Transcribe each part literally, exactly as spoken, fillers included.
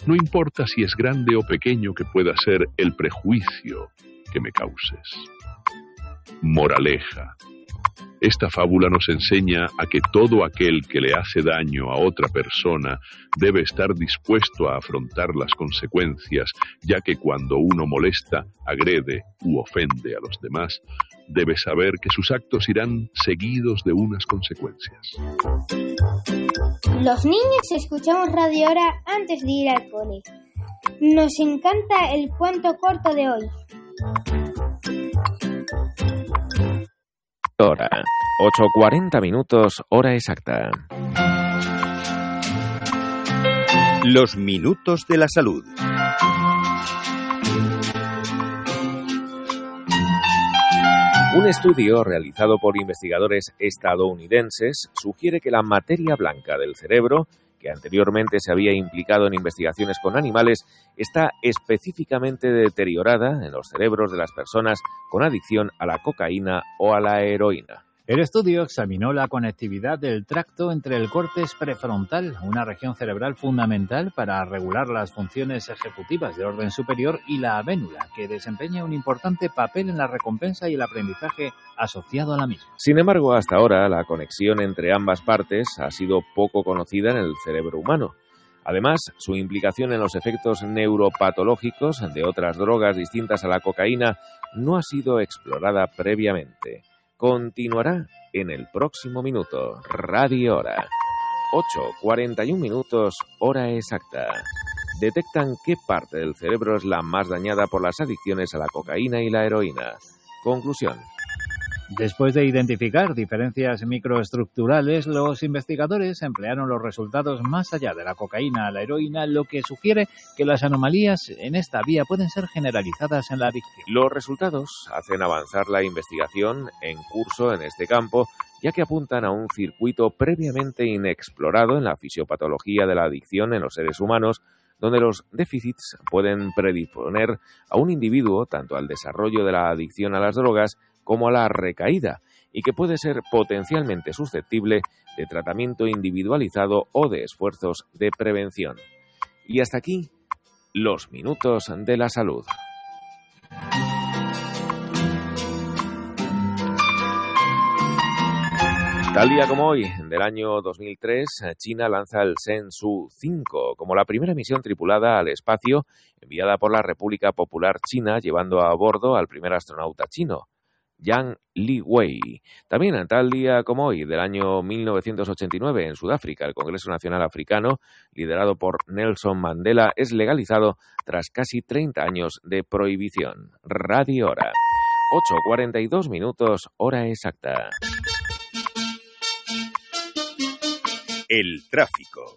No importa si es grande o pequeño que pueda ser el prejuicio que me causes. Moraleja. Esta fábula nos enseña a que todo aquel que le hace daño a otra persona debe estar dispuesto a afrontar las consecuencias, ya que cuando uno molesta, agrede u ofende a los demás, debe saber que sus actos irán seguidos de unas consecuencias. Los niños escuchamos Radio Hora antes de ir al cole. Nos encanta el cuento corto de hoy. Hora, ocho cuarenta minutos, hora exacta. Los minutos de la salud. Un estudio realizado por investigadores estadounidenses sugiere que la materia blanca del cerebro, que anteriormente se había implicado en investigaciones con animales, está específicamente deteriorada en los cerebros de las personas con adicción a la cocaína o a la heroína. El estudio examinó la conectividad del tracto entre el córtex prefrontal, una región cerebral fundamental para regular las funciones ejecutivas de orden superior, y la vénula, que desempeña un importante papel en la recompensa y el aprendizaje asociado a la misma. Sin embargo, hasta ahora la conexión entre ambas partes ha sido poco conocida en el cerebro humano. Además, su implicación en los efectos neuropatológicos de otras drogas distintas a la cocaína no ha sido explorada previamente. Continuará en el próximo minuto. Radio Hora. ocho cuarenta y un minutos, hora exacta. Detectan qué parte del cerebro es la más dañada por las adicciones a la cocaína y la heroína. Conclusión. Después de identificar diferencias microestructurales, los investigadores emplearon los resultados más allá de la cocaína a la heroína, lo que sugiere que las anomalías en esta vía pueden ser generalizadas en la adicción. Los resultados hacen avanzar la investigación en curso en este campo, ya que apuntan a un circuito previamente inexplorado en la fisiopatología de la adicción en los seres humanos, donde los déficits pueden predisponer a un individuo tanto al desarrollo de la adicción a las drogas como a la recaída, y que puede ser potencialmente susceptible de tratamiento individualizado o de esfuerzos de prevención. Y hasta aquí, los minutos de la salud. Tal día como hoy, del año dos mil tres, China lanza el Shenzhou cinco como la primera misión tripulada al espacio enviada por la República Popular China, llevando a bordo al primer astronauta chino, Yang Liwei. También en tal día como hoy, del año mil novecientos ochenta y nueve, en Sudáfrica, el Congreso Nacional Africano, liderado por Nelson Mandela, es legalizado tras casi treinta años de prohibición. Radio Hora. ocho cuarenta y dos minutos, hora exacta. El tráfico.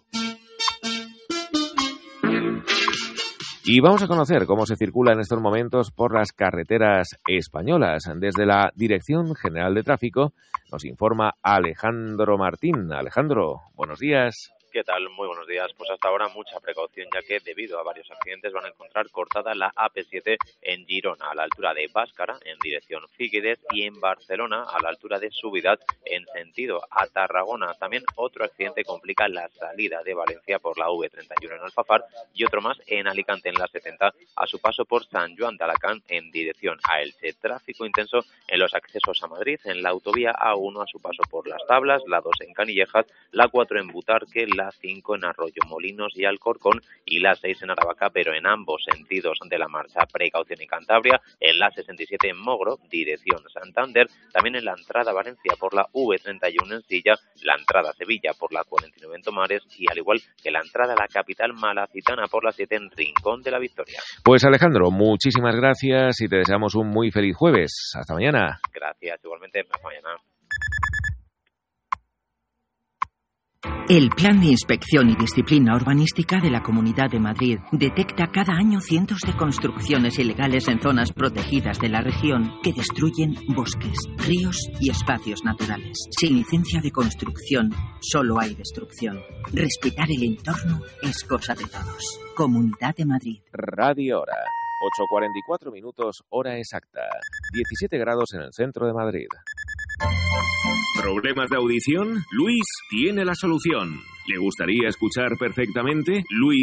Y vamos a conocer cómo se circula en estos momentos por las carreteras españolas. Desde la Dirección General de Tráfico nos informa Alejandro Martín. Alejandro, buenos días. ¿Qué tal? Muy buenos días. Pues hasta ahora mucha precaución, ya que debido a varios accidentes van a encontrar cortada la A P siete en Girona, a la altura de Báscara, en dirección Figueres, y en Barcelona, a la altura de Subidad, en sentido a Tarragona. También otro accidente complica la salida de Valencia por la V treinta y uno en Alfafar, y otro más en Alicante, en la setenta, a su paso por San Joan de Alacant, en dirección a Elche. Tráfico intenso en los accesos a Madrid, en la autovía A uno a su paso por Las Tablas, la dos en Canillejas, la cuatro en Butarque, la cinco en Arroyo Molinos y Alcorcón, y la seis en Aravaca, pero en ambos sentidos de la marcha. Precaución en Cantabria, en la sesenta y siete en Mogro, dirección Santander, también en la entrada a Valencia por la V treinta y uno en Silla, la entrada a Sevilla por la cuarenta y nueve en Tomares, y al igual que la entrada a la capital malacitana por la siete en Rincón de la Victoria. Pues Alejandro, muchísimas gracias y te deseamos un muy feliz jueves. Hasta mañana. Gracias, igualmente. Hasta mañana. El Plan de Inspección y Disciplina Urbanística de la Comunidad de Madrid detecta cada año cientos de construcciones ilegales en zonas protegidas de la región que destruyen bosques, ríos y espacios naturales. Sin licencia de construcción, solo hay destrucción. Respetar el entorno es cosa de todos. Comunidad de Madrid. Radio Hora. ocho cuarenta y cuatro minutos, hora exacta. diecisiete grados en el centro de Madrid. ¿Problemas de audición? Luis tiene la solución. ¿Le gustaría escuchar perfectamente? Luis